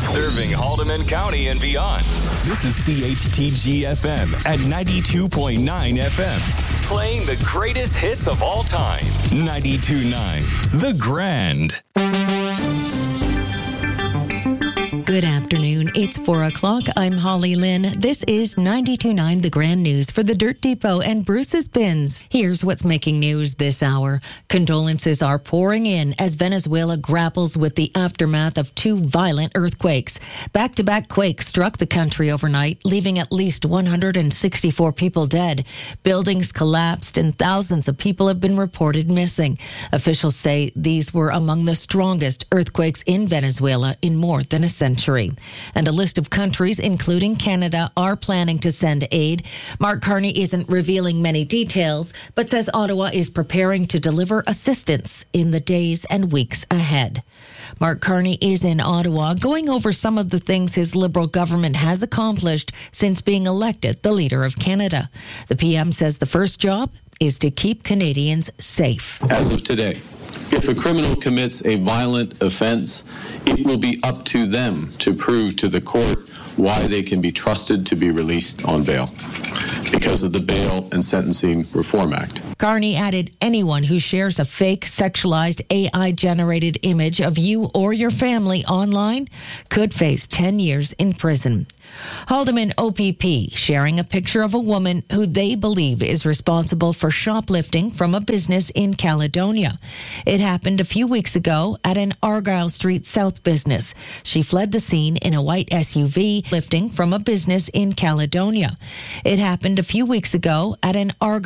Serving Haldeman County and beyond. This is CHTG-FM at 92.9 FM. Playing the greatest hits of all time. 92.9 The Grand. Good afternoon. It's 4 o'clock. I'm Holly Lynn. This is 92.9 The Grand News for the Dirt Depot and Bruce's Bins. Here's what's making news this hour. Condolences are pouring in as Venezuela grapples with the aftermath of two violent earthquakes. Back-to-back quakes struck the country overnight, leaving at least 164 people dead. Buildings collapsed and thousands of people have been reported missing. Officials say these were among the strongest earthquakes in Venezuela in more than a century. And a list of countries, including Canada, are planning to send aid. Mark Carney isn't revealing many details, but says Ottawa is preparing to deliver assistance in the days and weeks ahead. Mark Carney is in Ottawa, going over some of the things his Liberal government has accomplished since being elected the leader of Canada. The PM says the first job is to keep Canadians safe. As of today, if a criminal commits a violent offense, it will be up to them to prove to the court why they can be trusted to be released on bail because of the Bail and Sentencing Reform Act. Carney added anyone who shares a fake, sexualized, AI-generated image of you or your family online could face 10 years in prison. Haldeman OPP sharing a picture of a woman who they believe is responsible for shoplifting from a business in Caledonia. It happened a few weeks ago at an Argyle Street South business. She fled the scene in a white SUV, lifting from a business in Caledonia. It happened a few weeks ago at an Argyle